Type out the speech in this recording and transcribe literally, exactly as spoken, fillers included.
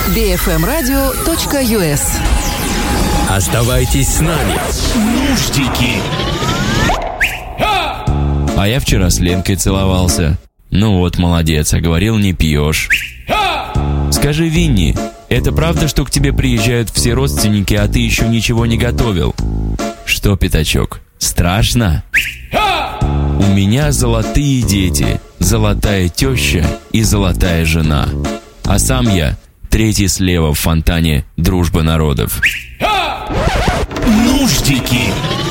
би эф эм радио точка ю эс. Оставайтесь с нами. Нуждики. А я вчера с Ленкой целовался. Ну вот, молодец, а говорил, не пьешь. Скажи, Винни, это правда, что к тебе приезжают все родственники, а ты еще ничего не готовил? Что, Пятачок, страшно? У меня золотые дети, золотая теща и золотая жена. А сам я третий слева в фонтане «Дружба народов». Нуждики.